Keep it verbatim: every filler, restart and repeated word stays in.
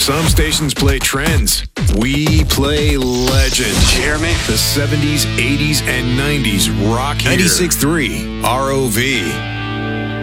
Some stations play trends. We play legend. Did you hear me? The seventies, eighties, and nineties rock here. ninety-six point three R O V.